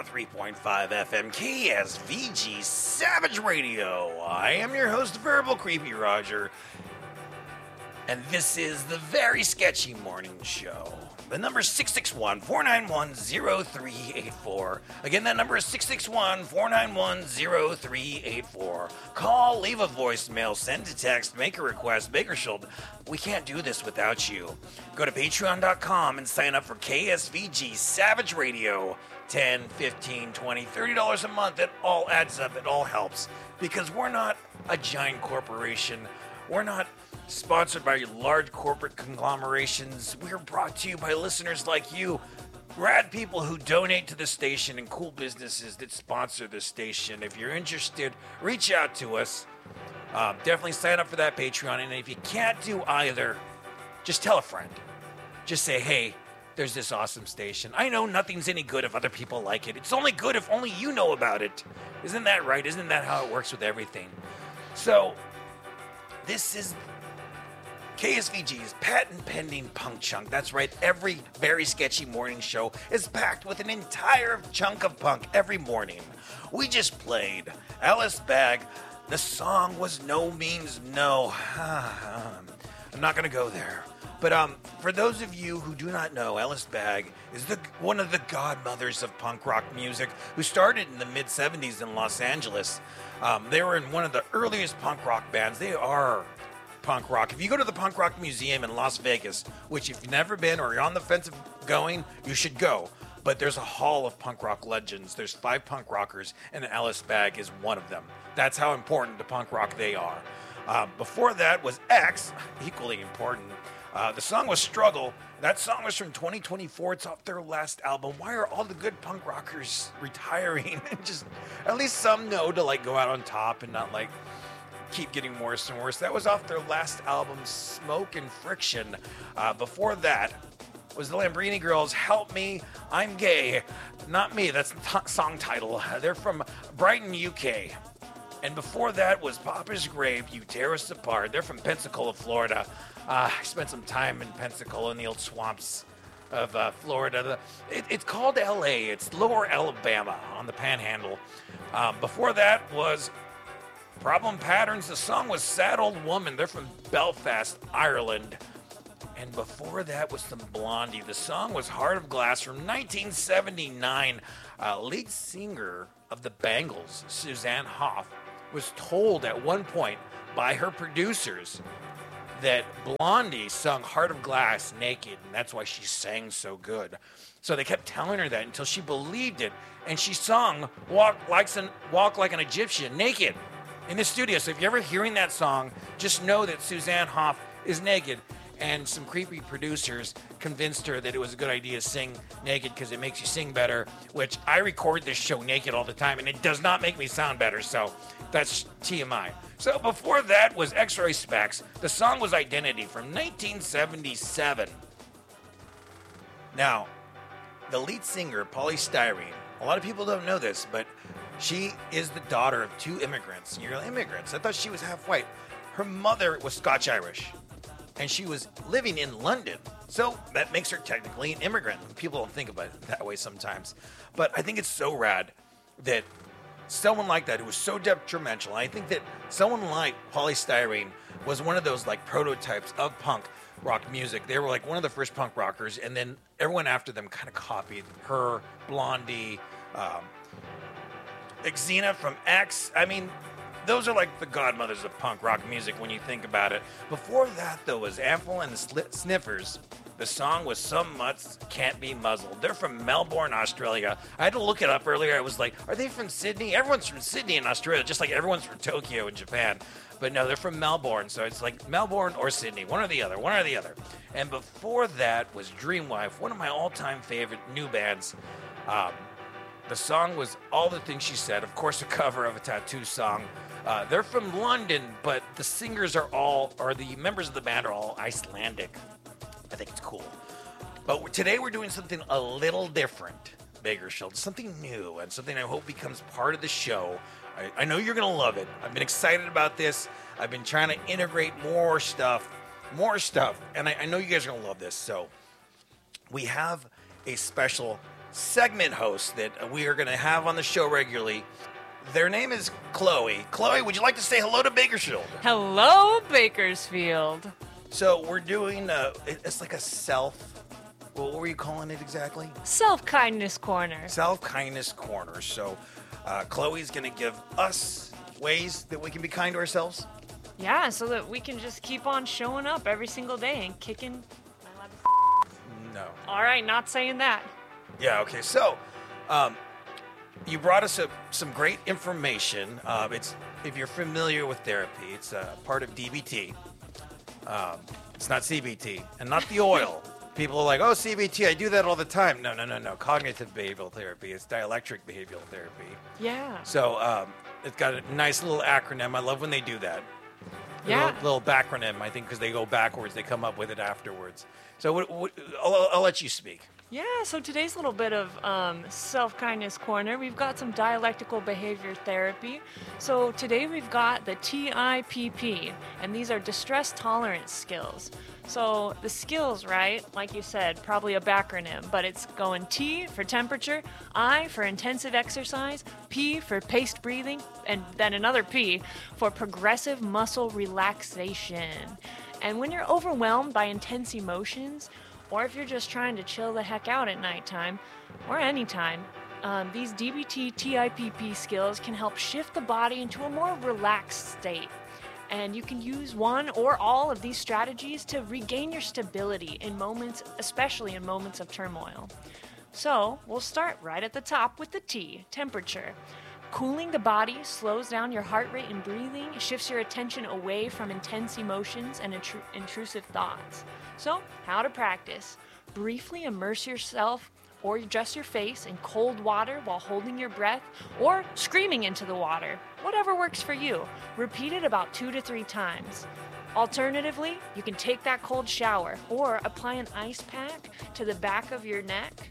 103.5 FM KSVG Savage Radio. I am your host, Verbal Creepy Roger, and this is the Very Sketchy Morning Show. The number is 661-491-0384. Again, that number is 661-491-0384. Call, leave a voicemail, send a text, make a request. Bakersfield, we can't do this without you. Go to patreon.com and sign up for KSVG Savage Radio. $10, $15, $20, $30 a month. It all adds up. It all helps. Because we're not a giant corporation. We're not sponsored by large corporate conglomerations. We're brought to you by listeners like you, rad people who donate to the station, and cool businesses that sponsor the station. If you're interested, reach out to us. Definitely sign up for that Patreon. And if you can't do either, just tell a friend. Just say, hey, there's this awesome station. I know nothing's any good if other people like it. It's only good if only you know about it. Isn't that right? Isn't that how it works with everything? So, this is KSVG's patent pending punk chunk. That's right, every Very Sketchy Morning Show is packed with an entire chunk of punk every morning. We just played Alice Bag. The song was No Means No. I'm not going to go there. But for those of you who do not know, Alice Bag is one of the godmothers of punk rock music, who started in the mid-'70s in Los Angeles. They were in one of the earliest punk rock bands. They are punk rock. If you go to the Punk Rock Museum in Las Vegas, which if you've never been or you're on the fence of going, you should go. But there's a hall of punk rock legends. There's 5 punk rockers, and Alice Bag is one of them. That's how important to punk rock they are. Before that was X, equally important. The song was Struggle. That song was from 2024. It's off their last album. Why are all the good punk rockers retiring? Just at least some know to like go out on top and not like keep getting worse and worse. That was off their last album, Smoke and Friction. Before that was the Lambrini Girls, Help Me, I'm Gay. Not me, that's the song title. They're from Brighton, UK. And before that was Papa's Grave, You Tear Us Apart. They're from Pensacola, Florida. I spent some time in Pensacola in the old swamps of Florida. It's called LA. It's Lower Alabama on the Panhandle. Before that was Problem Patterns. The song was Sad Old Woman. They're from Belfast, Ireland. And before that was some Blondie. The song was Heart of Glass from 1979. Lead singer of the Bangles, Suzanne Hoff, was told at one point by her producers that Blondie sung Heart of Glass naked, and that's why she sang so good. So they kept telling her that until she believed it, and she sung Walk Like an Egyptian naked in the studio. So if you're ever hearing that song, just know that Suzanne Hoff is naked, and some creepy producers convinced her that it was a good idea to sing naked because it makes you sing better, which I record this show naked all the time, and it does not make me sound better, so that's TMI. So before that was X-Ray Specs. The song was Identity from 1977. Now, the lead singer, Polly Styrene, a lot of people don't know this, but she is the daughter of 2 immigrants. You're like, immigrants? I thought she was half white. Her mother was Scotch-Irish, and she was living in London. So that makes her technically an immigrant. People don't think about it that way sometimes. But I think it's so rad that someone like that who was so detrimental, I think that someone like Polly Styrene was one of those like prototypes of punk rock music. They were like one of the first punk rockers, and then everyone after them kind of copied her, Blondie, Xena from X. I mean, those are like the godmothers of punk rock music when you think about it. Before that, though, was Ample and the Sniffers. The song was Some Mutts Can't Be Muzzled. They're from Melbourne, Australia. I had to look it up earlier. I was like, are they from Sydney? Everyone's from Sydney in Australia, just like everyone's from Tokyo in Japan. But no, they're from Melbourne, so it's like Melbourne or Sydney, one or the other. And before that was Dreamwife, one of my all-time favorite new bands. The song was All the Things She Said, of course, a cover of a Tattoo song. They're from London, but the singers the members of the band are all Icelandic. I think it's cool. But today we're doing something a little different, Bakersfield. Something new and something I hope becomes part of the show. I know you're going to love it. I've been excited about this. I've been trying to integrate more stuff. And I know you guys are going to love this. So we have a special segment host that we are going to have on the show regularly. Their name is Chloe. Chloe, would you like to say hello to Bakersfield? Hello, Bakersfield. So we're doing, it's like a what were you calling it exactly? Self-kindness corner. Self-kindness corner. So Chloe's going to give us ways that we can be kind to ourselves. Yeah, so that we can just keep on showing up every single day and kicking. No. All right, not saying that. Yeah, okay. So, you brought us some great information. It's if you're familiar with therapy, it's a part of DBT. It's not CBT and not the oil. People are like, oh, CBT, I do that all the time. No. Cognitive behavioral therapy. It's dialectric behavioral therapy. Yeah. So it's got a nice little acronym. I love when they do that. Yeah. Little backronym, I think, because they go backwards. They come up with it afterwards. So I'll let you speak. Yeah, so today's little bit of self-kindness corner, we've got some dialectical behavior therapy. So today we've got the TIPP, and these are distress tolerance skills. So the skills, right, like you said, probably a backronym, but it's going T for temperature, I for intensive exercise, P for paced breathing, and then another P for progressive muscle relaxation. And when you're overwhelmed by intense emotions, or if you're just trying to chill the heck out at nighttime, or anytime, these DBT TIPP skills can help shift the body into a more relaxed state. And you can use one or all of these strategies to regain your stability in moments, especially in moments of turmoil. So we'll start right at the top with the T, temperature. Cooling the body slows down your heart rate and breathing, shifts your attention away from intense emotions and intrusive thoughts. So, how to practice. Briefly immerse yourself or just your face in cold water while holding your breath or screaming into the water. Whatever works for you. Repeat it about 2 to 3 times. Alternatively, you can take that cold shower or apply an ice pack to the back of your neck.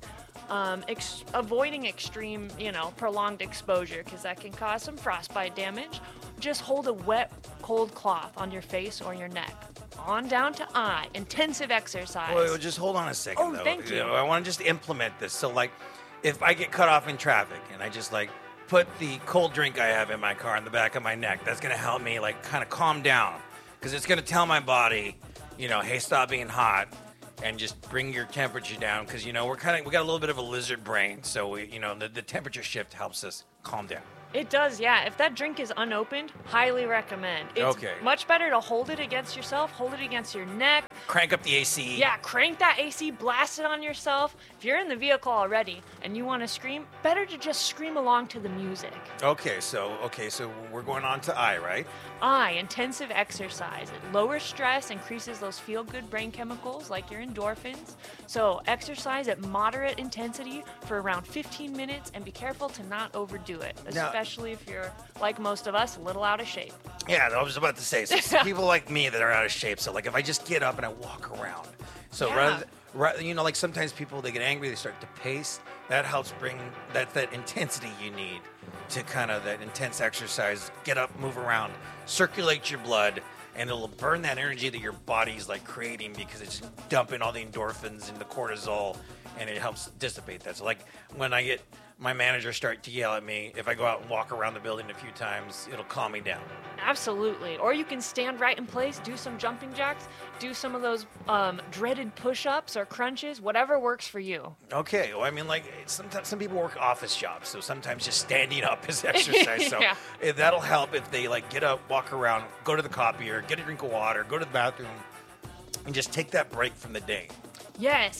Avoiding extreme, prolonged exposure because that can cause some frostbite damage. Just hold a wet, cold cloth on your face or your neck. On down to I, intensive exercise. Well, just hold on a second, though. Thank you. I want to just implement this. So, if I get cut off in traffic and I just, put the cold drink I have in my car in the back of my neck, that's going to help me, kind of calm down. Because it's going to tell my body, hey, stop being hot. And just bring your temperature down because we got a little bit of a lizard brain, so the temperature shift helps us calm down. It does, yeah. If that drink is unopened, highly recommend. It's much better to hold it against yourself, hold it against your neck. Crank up the AC. Yeah, crank that AC, blast it on yourself. If you're in the vehicle already and you want to scream, better to just scream along to the music. Okay, so we're going on to I, right? I, intensive exercise. It lowers stress, increases those feel-good brain chemicals like your endorphins. So exercise at moderate intensity for around 15 minutes and be careful to not overdo it, especially if you're, like most of us, a little out of shape. Yeah, I was about to say, so people like me that are out of shape, so if I just get up and I walk around. So rather, sometimes people, they get angry, they start to pace. That helps bring that intensity you need to kind of that intense exercise. Get up, move around, circulate your blood, and it'll burn that energy that your body's creating because it's dumping all the endorphins and the cortisol, and it helps dissipate that. So when I get my manager start to yell at me, if I go out and walk around the building a few times, it'll calm me down. Absolutely. Or you can stand right in place, do some jumping jacks, do some of those dreaded push-ups or crunches, whatever works for you. Okay. Well, sometimes some people work office jobs, so sometimes just standing up is exercise. So that'll help if they get up, walk around, go to the copier, get a drink of water, go to the bathroom, and just take that break from the day. Yes,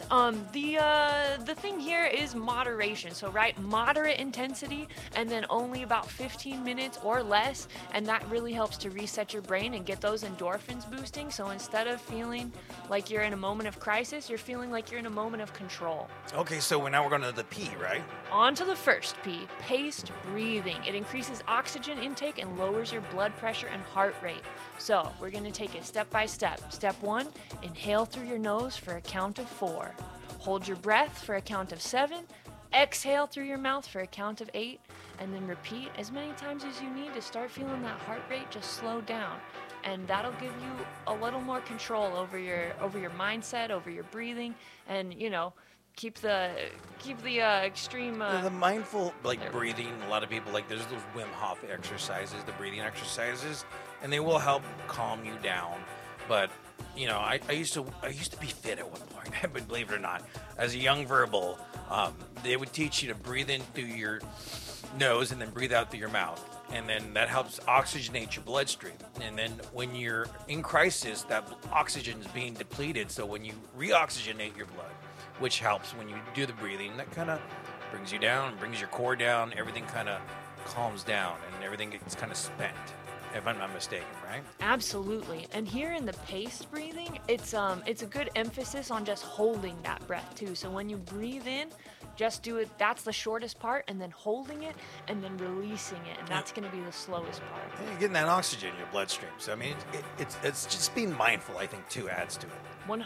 the thing here is moderation. So, moderate intensity and then only about 15 minutes or less, and that really helps to reset your brain and get those endorphins boosting. So instead of feeling like you're in a moment of crisis, you're feeling like you're in a moment of control. Okay, so now we're going to the P, right? On to the first P, paced breathing. It increases oxygen intake and lowers your blood pressure and heart rate. So we're going to take it step by step. Step 1, inhale through your nose for a count of 4. Hold your breath for a count of 7. Exhale through your mouth for a count of 8. And then repeat as many times as you need to start feeling that heart rate just slow down. And that'll give you a little more control over your mindset, over your breathing. And, keep the extreme. The mindful breathing. A lot of people there's those Wim Hof exercises, the breathing exercises, and they will help calm you down. But I used to be fit at one point, but believe it or not, as a young verbal, they would teach you to breathe in through your nose and then breathe out through your mouth, and then that helps oxygenate your bloodstream. And then when you're in crisis, that oxygen is being depleted. So when you reoxygenate your blood, which helps when you do the breathing, that kind of brings you down, brings your core down, everything kind of calms down, and everything gets kind of spent, if I'm not mistaken, right? Absolutely. And here in the paced breathing, it's a good emphasis on just holding that breath too. So when you breathe in, just do it. That's the shortest part, and then holding it, and then releasing it, and that's going to be the slowest part. And you're getting that oxygen in your bloodstream. So I mean, it's just being mindful, I think, too, adds to it.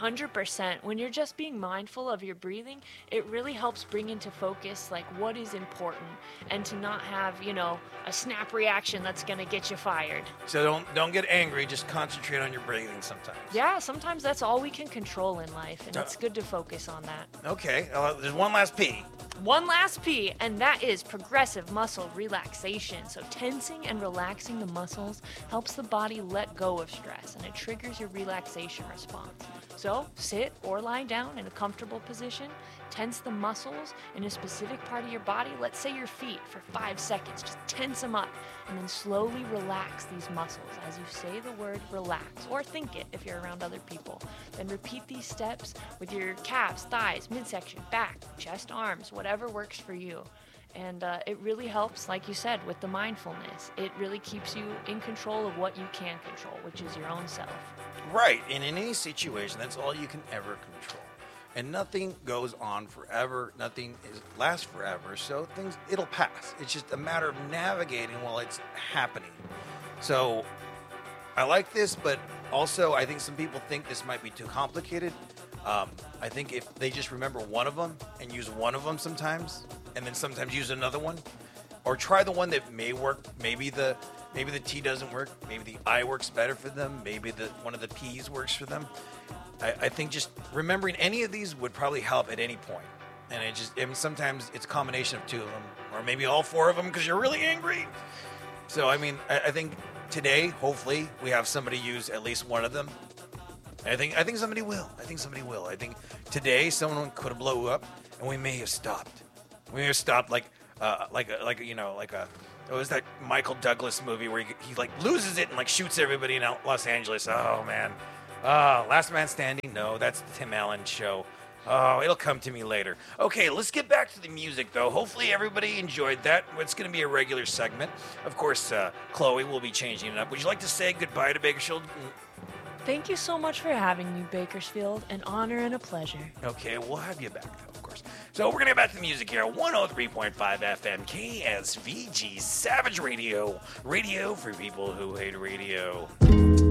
100%. When you're just being mindful of your breathing, it really helps bring into focus what is important, and to not have a snap reaction that's going to get you fired. So don't get angry. Just concentrate on your breathing sometimes. Yeah, sometimes that's all we can control in life, and it's good to focus on that. Okay, there's one last P. One last P, and that is progressive muscle relaxation. So tensing and relaxing the muscles helps the body let go of stress, and it triggers your relaxation response. So sit or lie down in a comfortable position, tense the muscles in a specific part of your body, let's say your feet, for 5 seconds. Just tense them up, and then slowly relax these muscles as you say the word relax, or think it if you're around other people. Then repeat these steps with your calves, thighs, midsection, back, chest, arms, whatever works for you. And it really helps, like you said, with the mindfulness. It really keeps you in control of what you can control, which is your own self. Right, and in any situation, that's all you can ever control. And nothing goes on forever, nothing lasts forever, so it'll pass. It's just a matter of navigating while it's happening. So I like this, but also I think some people think this might be too complicated. I think if they just remember one of them and use one of them sometimes, and then sometimes use another one, or try the one that may work. Maybe the T doesn't work. Maybe the I works better for them. Maybe one of the P's works for them. I think just remembering any of these would probably help at any point. And sometimes it's a combination of two of them, or maybe all four of them because you're really angry. So I mean, I think today, hopefully, we have somebody use at least one of them. I think somebody will. I think today someone could have blown up, and we may have stopped. We may have stopped what was that Michael Douglas movie where he loses it and shoots everybody in Los Angeles? Oh man. Last Man Standing? No, that's the Tim Allen show. Oh, it'll come to me later. Okay, let's get back to the music, though. Hopefully everybody enjoyed that. It's going to be a regular segment. Of course, Chloe will be changing it up. Would you like to say goodbye to Bakersfield? Thank you so much for having me, Bakersfield. An honor and a pleasure. Okay, we'll have you back, though, of course. So we're going to get back to the music here. 103.5 FM, KSVG, Savage Radio. Radio for people who hate radio.